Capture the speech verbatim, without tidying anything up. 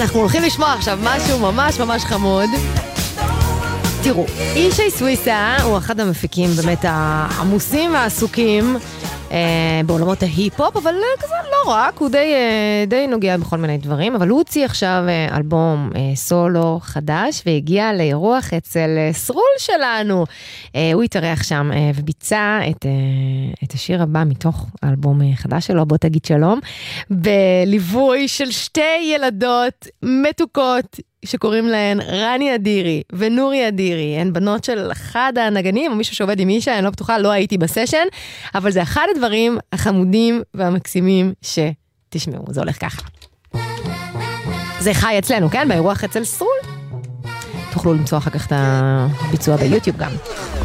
אנחנו הולכים לשמוע עכשיו משהו ממש ממש חמוד. תראו, אישי סוויסה הוא אחד המפיקים באמת העמוסים והעסוקים אה, בעולמות ההיפ-הופ, אבל כזה לא רק, הוא די, אה, די נוגע בכל מיני דברים, אבל הוא הוציא עכשיו אה, אלבום אה, סולו חדש, והגיע לאירוח אצל אה, סרול שלנו. אה, הוא התארח שם אה, וביצע את, אה, את השיר הבא מתוך האלבום אה, חדש שלו, בוא תגיד שלום, בליווי של שתי ילדות מתוקות, שקוראים להן רני אדירי ונורי אדירי, הן בנות של אחד הנגנים, או מישהו שעובד עם אישה, אני לא בטוחה, לא הייתי בסשן, אבל זה אחד הדברים החמודים והמקסימים שתשמעו, זה הולך ככה. זה חי אצלנו, כן? באירוח אצל סרול. תוכלו למצוא אחר כך את הביצוע ביוטיוב גם.